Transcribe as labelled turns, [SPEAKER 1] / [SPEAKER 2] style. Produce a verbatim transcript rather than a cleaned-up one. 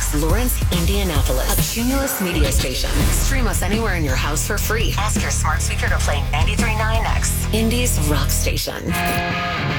[SPEAKER 1] X, Lawrence, Indianapolis. A Cumulus media station. Stream us anywhere in your house for free. Ask your smart speaker to play ninety-three point nine X, Indy's rock station.